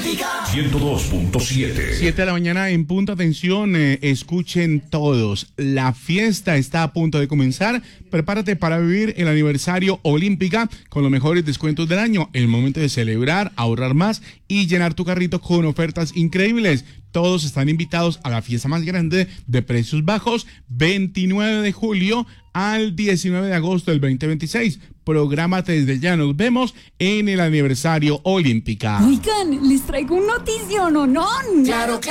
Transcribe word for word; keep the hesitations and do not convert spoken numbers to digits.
ciento dos punto siete. siete de la mañana en punto. Atención, eh, escuchen todos. La fiesta está a punto de comenzar. Prepárate para vivir el aniversario Olímpica con los mejores descuentos del año. El momento de celebrar, ahorrar más y llenar tu carrito con ofertas increíbles. Todos están invitados a la fiesta más grande de precios bajos, veintinueve de julio al diecinueve de agosto del veinte veintiséis. Prográmate desde ya. Nos vemos en el aniversario Olímpica. Oigan, les traigo un notición, ¿o no? Claro, claro.